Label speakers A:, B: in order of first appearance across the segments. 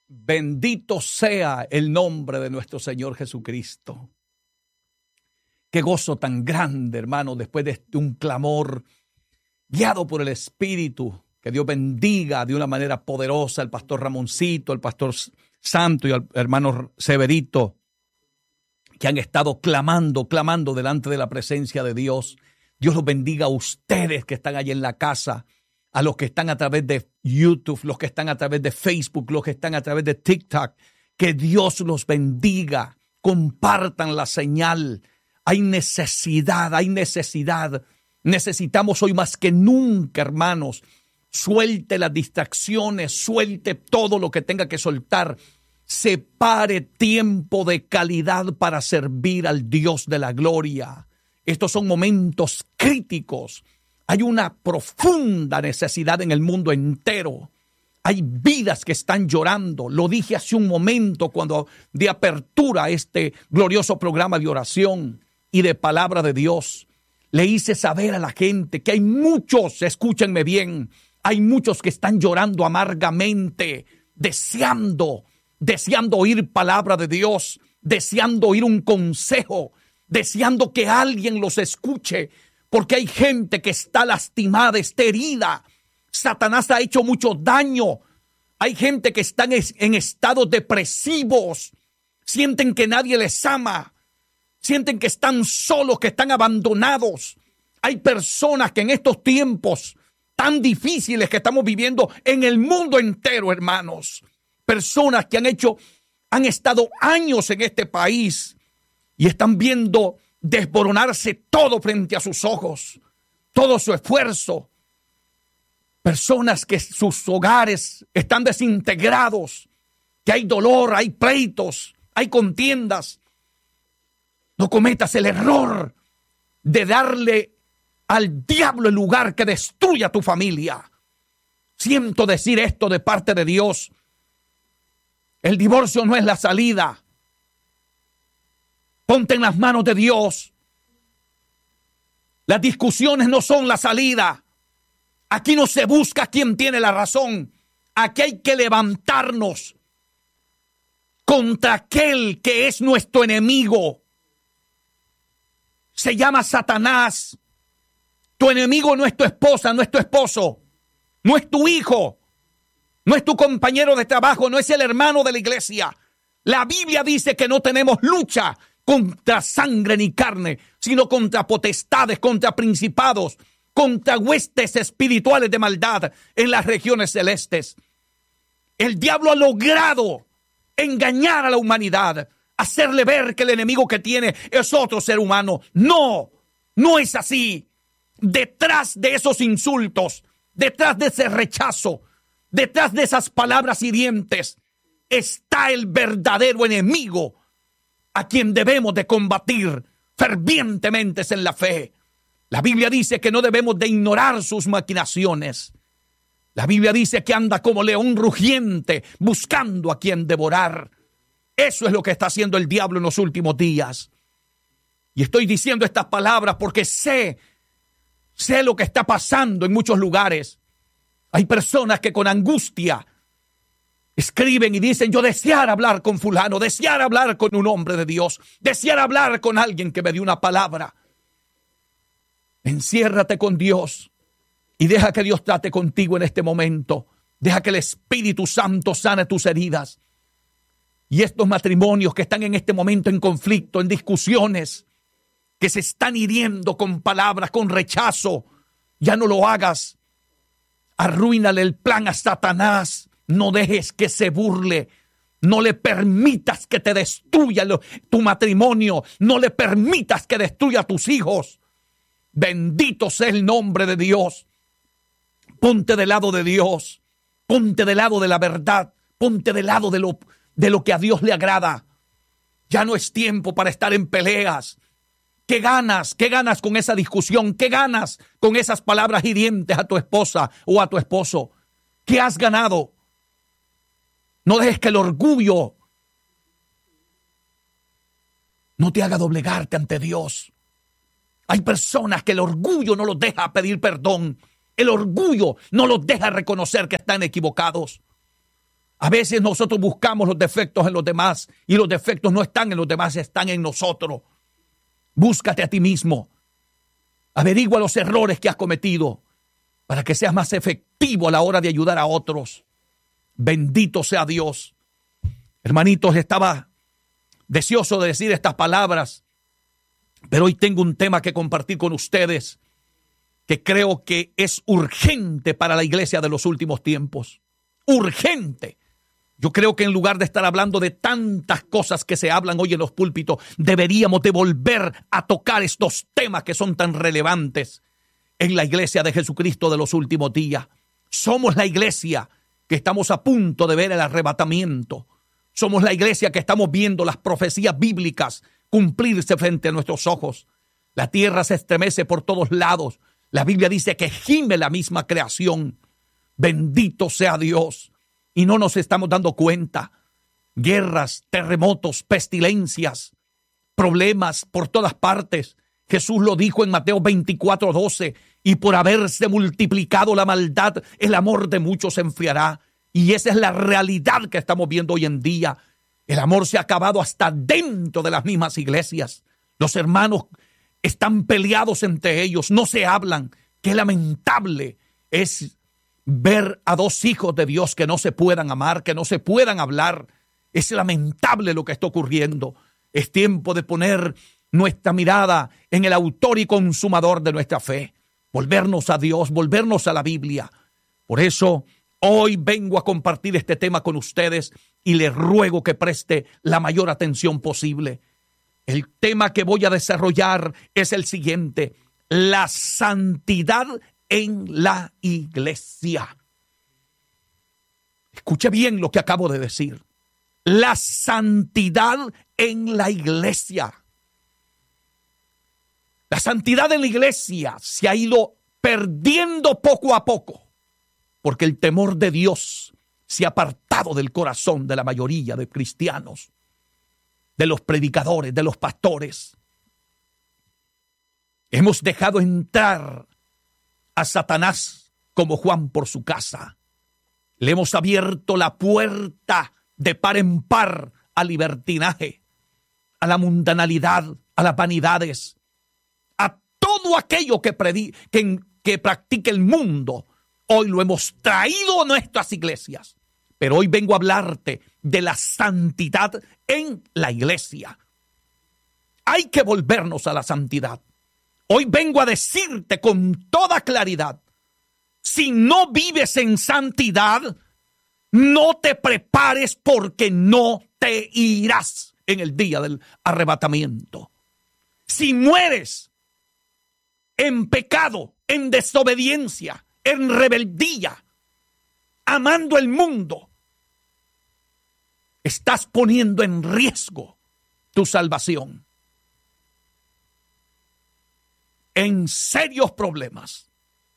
A: Bendito sea el nombre de nuestro Señor Jesucristo. Qué gozo tan grande, hermano, después de un clamor guiado por el Espíritu. Que Dios bendiga de una manera poderosa al pastor Ramoncito, al pastor Santo y al hermano Severito, que han estado clamando delante de la presencia de Dios. Dios los bendiga a ustedes que están allí en la casa, a los que están a través de YouTube, los que están a través de Facebook, los que están a través de TikTok. Que Dios los bendiga. Compartan la señal. Hay necesidad. Necesitamos hoy más que nunca, hermanos. Suelte las distracciones, suelte todo lo que tenga que soltar. Separe tiempo de calidad para servir al Dios de la gloria. Estos son momentos críticos. Hay una profunda necesidad en el mundo entero. Hay vidas que están llorando. Lo dije hace un momento cuando di apertura a este glorioso programa de oración y de palabra de Dios. Le hice saber a la gente que hay muchos, escúchenme bien, hay muchos que están llorando amargamente, deseando oír palabra de Dios, deseando oír un consejo, deseando que alguien los escuche, porque hay gente que está lastimada, está herida. Satanás ha hecho mucho daño. Hay gente que está en estados depresivos, sienten que nadie les ama, sienten que están solos, que están abandonados. Hay personas que en estos tiempos tan difíciles que estamos viviendo en el mundo entero, hermanos, personas que han estado años en este país y están viendo desmoronarse todo frente a sus ojos, todo su esfuerzo. Personas que sus hogares están desintegrados, que hay dolor, hay pleitos, hay contiendas. No cometas el error de darle al diablo el lugar que destruya tu familia. Siento decir esto de parte de Dios. El divorcio no es la salida. Ponte en las manos de Dios. Las discusiones no son la salida. Aquí no se busca quién tiene la razón. Aquí hay que levantarnos contra aquel que es nuestro enemigo. Se llama Satanás. Tu enemigo no es tu esposa, no es tu esposo, no es tu hijo, no es tu compañero de trabajo, no es el hermano de la iglesia. La Biblia dice que no tenemos lucha contra sangre ni carne, sino contra potestades, contra principados, contra huestes espirituales de maldad en las regiones celestes. El diablo ha logrado engañar a la humanidad, hacerle ver que el enemigo que tiene es otro ser humano. No es así. Detrás de esos insultos, detrás de ese rechazo, detrás de esas palabras hirientes, está el verdadero enemigo a quien debemos de combatir fervientemente en la fe. La Biblia dice que no debemos de ignorar sus maquinaciones. La Biblia dice que anda como león rugiente buscando a quien devorar. Eso es lo que está haciendo el diablo en los últimos días. Y estoy diciendo estas palabras porque sé lo que está pasando en muchos lugares. Hay personas que con angustia escriben y dicen: yo desear hablar con fulano, desear hablar con un hombre de Dios, desear hablar con alguien que me dio una palabra. Enciérrate con Dios y deja que Dios trate contigo en este momento. Deja que el Espíritu Santo sane tus heridas. Y estos matrimonios que están en este momento en conflicto, en discusiones, que se están hiriendo con palabras, con rechazo, ya no lo hagas. Arruínale el plan a Satanás. No dejes que se burle. No le permitas que te destruya tu matrimonio. No le permitas que destruya a tus hijos. Bendito sea el nombre de Dios. Ponte del lado de Dios. Ponte del lado de la verdad. Ponte del lado de lo que a Dios le agrada. Ya no es tiempo para estar en peleas. ¿Qué ganas? ¿Qué ganas con esa discusión? ¿Qué ganas con esas palabras hirientes a tu esposa o a tu esposo? ¿Qué has ganado? No dejes que el orgullo no te haga doblegarte ante Dios. Hay personas que el orgullo no los deja pedir perdón. El orgullo no los deja reconocer que están equivocados. A veces nosotros buscamos los defectos en los demás y los defectos no están en los demás, están en nosotros. Búscate a ti mismo. Averigua los errores que has cometido para que seas más efectivo a la hora de ayudar a otros. Bendito sea Dios. Hermanitos, estaba deseoso de decir estas palabras, pero hoy tengo un tema que compartir con ustedes que creo que es urgente para la iglesia de los últimos tiempos. Urgente. Yo creo que en lugar de estar hablando de tantas cosas que se hablan hoy en los púlpitos, deberíamos de volver a tocar estos temas que son tan relevantes en la iglesia de Jesucristo de los últimos días. Somos la iglesia que estamos a punto de ver el arrebatamiento. Somos la iglesia que estamos viendo las profecías bíblicas cumplirse frente a nuestros ojos. La tierra se estremece por todos lados. La Biblia dice que gime la misma creación. Bendito sea Dios. Y no nos estamos dando cuenta. Guerras, terremotos, pestilencias, problemas por todas partes. Jesús lo dijo en Mateo 24:12. Y por haberse multiplicado la maldad, el amor de muchos se enfriará. Y esa es la realidad que estamos viendo hoy en día. El amor se ha acabado hasta dentro de las mismas iglesias. Los hermanos están peleados entre ellos, no se hablan. Qué lamentable es ver a dos hijos de Dios que no se puedan amar, que no se puedan hablar. Es lamentable lo que está ocurriendo. Es tiempo de poner nuestra mirada en el autor y consumador de nuestra fe. Volvernos a Dios, volvernos a la Biblia. Por eso hoy vengo a compartir este tema con ustedes y les ruego que preste la mayor atención posible. El tema que voy a desarrollar es el siguiente: la santidad en la iglesia. Escuche bien lo que acabo de decir. La santidad en la iglesia. La santidad en la iglesia se ha ido perdiendo poco a poco, porque el temor de Dios se ha apartado del corazón de la mayoría de cristianos, de los predicadores, de los pastores. Hemos dejado entrar a Satanás como Juan por su casa. Le hemos abierto la puerta de par en par al libertinaje, a la mundanalidad, a las vanidades, a todo aquello que practica el mundo. Hoy lo hemos traído a nuestras iglesias. Pero hoy vengo a hablarte de la santidad en la iglesia. Hay que volvernos a la santidad. Hoy vengo a decirte con toda claridad: si no vives en santidad, no te prepares, porque no te irás en el día del arrebatamiento. Si mueres en pecado, en desobediencia, en rebeldía, amando el mundo, estás poniendo en riesgo tu salvación, en serios problemas.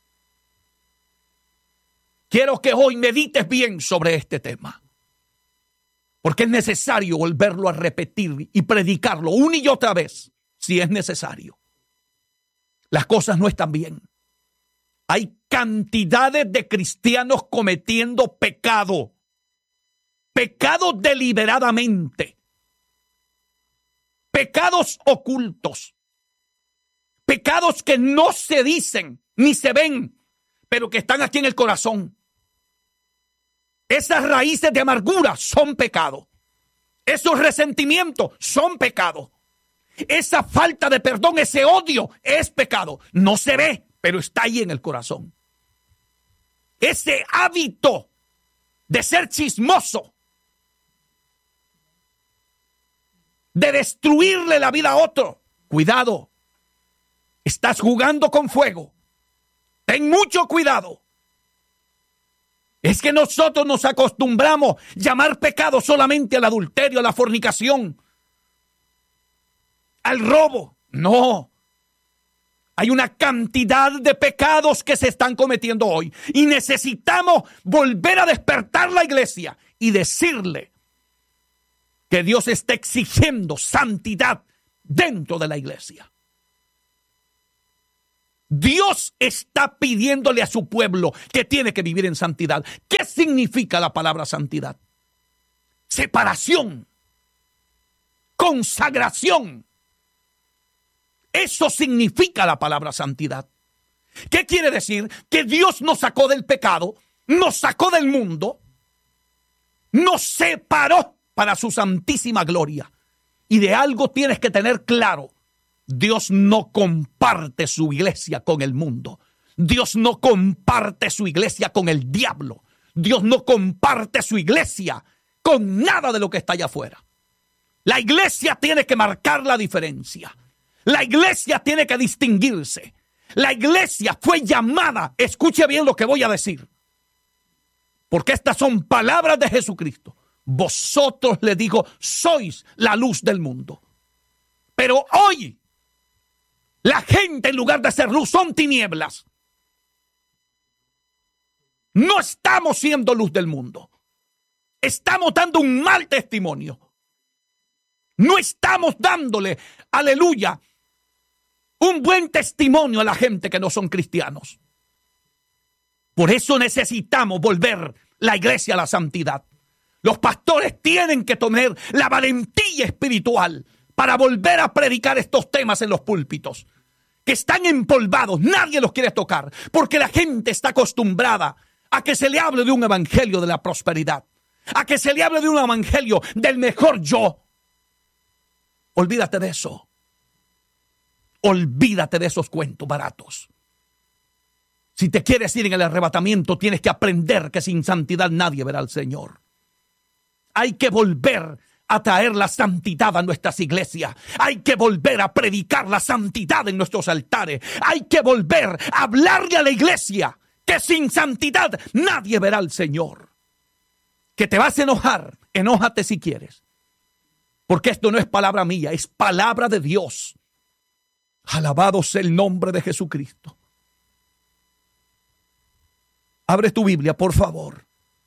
A: Quiero que hoy medites bien sobre este tema, porque es necesario volverlo a repetir y predicarlo una y otra vez, si es necesario. Las cosas no están bien. Hay cantidades de cristianos cometiendo pecado deliberadamente, pecados ocultos, pecados que no se dicen ni se ven, pero que están aquí en el corazón. Esas raíces de amargura son pecado. Esos resentimientos son pecado. Esa falta de perdón, ese odio es pecado. No se ve, pero está ahí en el corazón. Ese hábito de ser chismoso, de destruirle la vida a otro. Cuidado, estás jugando con fuego. Ten mucho cuidado. Es que nosotros nos acostumbramos a llamar pecado solamente al adulterio, a la fornicación, al robo. No. Hay una cantidad de pecados que se están cometiendo hoy y necesitamos volver a despertar la iglesia y decirle que Dios está exigiendo santidad dentro de la iglesia. Dios está pidiéndole a su pueblo que tiene que vivir en santidad. ¿Qué significa la palabra santidad? Separación, consagración. Eso significa la palabra santidad. ¿Qué quiere decir? Que Dios nos sacó del pecado, nos sacó del mundo, nos separó para su santísima gloria. Y de algo tienes que tener claro: Dios no comparte su iglesia con el mundo. Dios no comparte su iglesia con el diablo. Dios no comparte su iglesia con nada de lo que está allá afuera. La iglesia tiene que marcar la diferencia. La iglesia tiene que distinguirse. La iglesia fue llamada, escuche bien lo que voy a decir, porque estas son palabras de Jesucristo. Vosotros, le digo, sois la luz del mundo. Pero hoy la gente, en lugar de ser luz, son tinieblas. No estamos siendo luz del mundo. Estamos dando un mal testimonio. No estamos dándole, aleluya, un buen testimonio a la gente que no son cristianos. Por eso necesitamos volver la iglesia a la santidad. Los pastores tienen que tener la valentía espiritual para volver a predicar estos temas en los púlpitos, que están empolvados, nadie los quiere tocar, porque la gente está acostumbrada a que se le hable de un evangelio de la prosperidad, a que se le hable de un evangelio del mejor yo. Olvídate de eso. Olvídate de esos cuentos baratos. Si te quieres ir en el arrebatamiento, tienes que aprender que sin santidad nadie verá al Señor. Hay que volver a traer la santidad a nuestras iglesias. Hay que volver a predicar la santidad en nuestros altares. Hay que volver a hablarle a la iglesia que sin santidad nadie verá al Señor. Que te vas a enojar, enójate si quieres. Porque esto no es palabra mía, es palabra de Dios. Alabado sea el nombre de Jesucristo. Abre tu Biblia, por favor.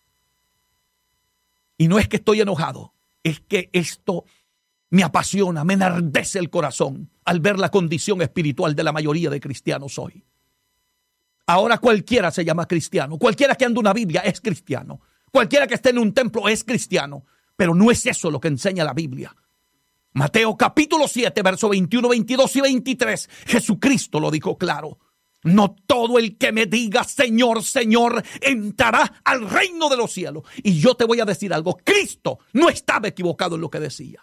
A: Y no es que estoy enojado, es que esto me apasiona, me enardece el corazón al ver la condición espiritual de la mayoría de cristianos hoy. Ahora cualquiera se llama cristiano, cualquiera que anda una Biblia es cristiano, cualquiera que esté en un templo es cristiano, pero no es eso lo que enseña la Biblia. Mateo capítulo 7, verso 21, 22 y 23, Jesucristo lo dijo claro. No todo el que me diga Señor, Señor, entrará al reino de los cielos. Y yo te voy a decir algo, Cristo no estaba equivocado en lo que decía.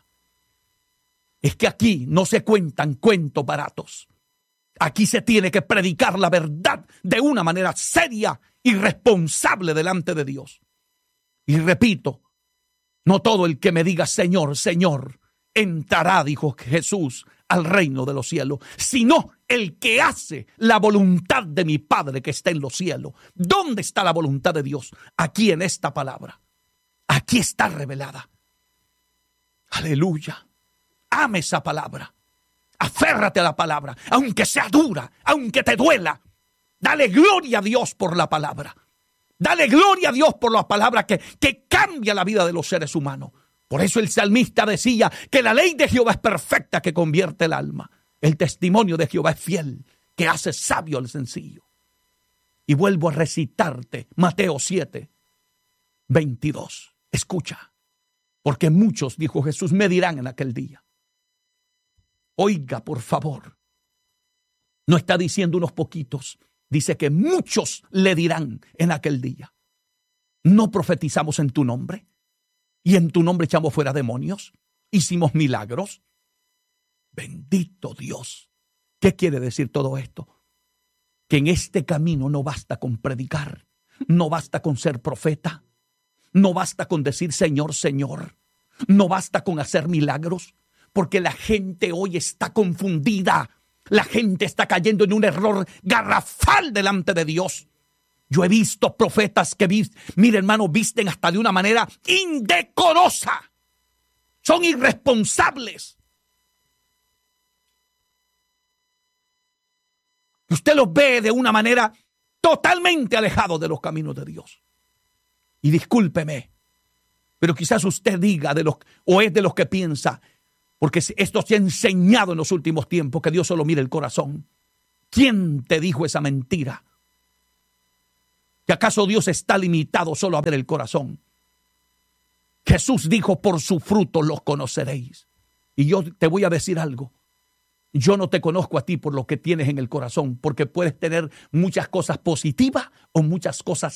A: Es que aquí no se cuentan cuentos baratos. Aquí se tiene que predicar la verdad de una manera seria y responsable delante de Dios. Y repito, no todo el que me diga Señor, Señor, entrará, dijo Jesús, al reino de los cielos, sino el que hace la voluntad de mi Padre que está en los cielos. ¿Dónde está la voluntad de Dios? Aquí en esta palabra. Aquí está revelada. Aleluya. Ame esa palabra. Aférrate a la palabra, aunque sea dura, aunque te duela. Dale gloria a Dios por la palabra. Dale gloria a Dios por la palabra que cambia la vida de los seres humanos. Por eso el salmista decía que la ley de Jehová es perfecta, que convierte el alma. El testimonio de Jehová es fiel, que hace sabio al sencillo. Y vuelvo a recitarte Mateo 7, 22. Escucha, porque muchos, dijo Jesús, me dirán en aquel día. Oiga, por favor. No está diciendo unos poquitos, dice que muchos le dirán en aquel día. ¿No profetizamos en tu nombre? ¿Y en tu nombre echamos fuera demonios? ¿Hicimos milagros? Bendito Dios. ¿Qué quiere decir todo esto? Que en este camino no basta con predicar, no basta con ser profeta, no basta con decir Señor, Señor, no basta con hacer milagros, porque la gente hoy está confundida. La gente está cayendo en un error garrafal delante de Dios. Yo he visto profetas que, mire hermano, visten hasta de una manera indecorosa. Son irresponsables. Usted los ve de una manera totalmente alejado de los caminos de Dios. Y discúlpeme, pero quizás usted diga o es de los que piensa, porque esto se ha enseñado en los últimos tiempos, que Dios solo mira el corazón. ¿Quién te dijo esa mentira? ¿Que acaso Dios está limitado solo a ver el corazón? Jesús dijo, por su fruto los conoceréis. Y yo te voy a decir algo. Yo no te conozco a ti por lo que tienes en el corazón, porque puedes tener muchas cosas positivas o muchas cosas